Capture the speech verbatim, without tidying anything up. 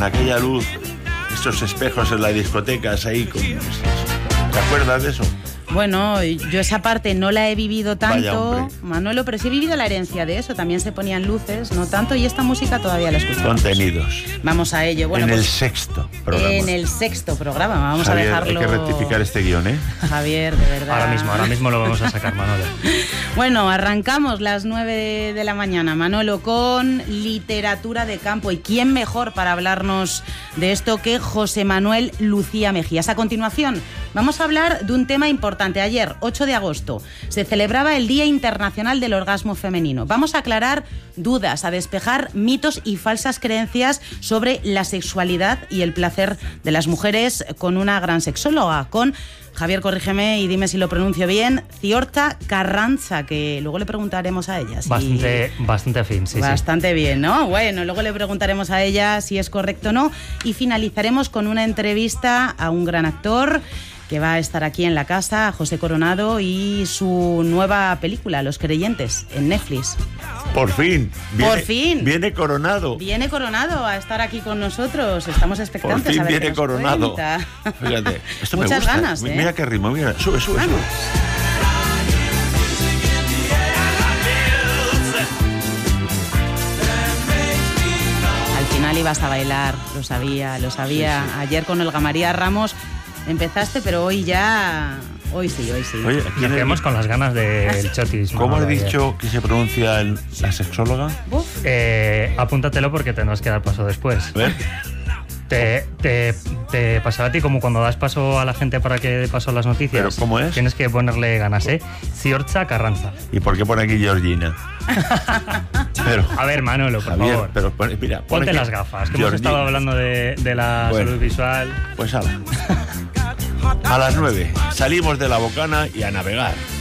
con aquella luz, estos espejos en las discotecas ahí. Con... ¿Te acuerdas de eso? Bueno, yo esa parte no la he vivido tanto, Vaya, Manolo, pero sí he vivido la herencia de eso. También se ponían luces, no tanto, y esta música todavía la escuchamos. Contenidos. Vamos a ello. Bueno, en pues, el sexto programa. En el sexto programa. Vamos Javier, a dejarlo. hay que rectificar este guión, ¿eh? Javier, de verdad. Ahora mismo, ahora mismo lo vamos a sacar, Manolo. Bueno, arrancamos las nueve de la mañana, Manolo, con literatura de campo. ¿Y quién mejor para hablarnos de esto que José Manuel Lucía Mejías? A continuación, vamos a hablar de un tema importante. Ayer, ocho de agosto, se celebraba el Día Internacional del Orgasmo Femenino. Vamos a aclarar dudas, a despejar mitos y falsas creencias sobre la sexualidad y el placer de las mujeres con una gran sexóloga, con Javier, corrígeme y dime si lo pronuncio bien, Ziortza Carranza, que luego le preguntaremos a ella. Si... Bastante, bastante fin, sí, Bastante sí. bien, ¿no? Bueno, luego le preguntaremos a ella si es correcto o no. Y finalizaremos con una entrevista a un gran actor que va a estar aquí en la casa, a José Coronado, y su nueva película, Los Creyentes, en Netflix. Por fin. Viene, Por fin. Viene Coronado. Viene Coronado a estar aquí con nosotros. Estamos expectantes. Por fin a ver viene qué nos Coronado. cuenta. Fíjate, esto Muchas me gusta. ganas, ¿eh? Mira qué ritmo, mira. Sube, sube, Vamos. sube. Al final ibas a bailar, lo sabía, lo sabía. Sí, sí. Ayer con Olga María Ramos empezaste, pero hoy ya... Hoy sí, hoy sí. Oye, Y ¿quién hacemos es- con las ganas del chotis. ¿Cómo Manolo, has ayer. dicho que se pronuncia el- la sexóloga? Uf. Eh, apúntatelo porque tenemos que dar paso después. A ver. Te, te, te pasará a ti como cuando das paso a la gente para que dé paso a las noticias. ¿Pero cómo es? Tienes que ponerle ganas, ¿eh? Ziortza Carranza. ¿Y por qué pone aquí Georgina? Pero, A ver, Manolo, por Javier, favor. pero pone- mira, pone Ponte aquí las gafas, que hemos Georgina. estado hablando de, de la Bueno. salud visual. Pues ala. A las nueve salimos de la bocana y a navegar.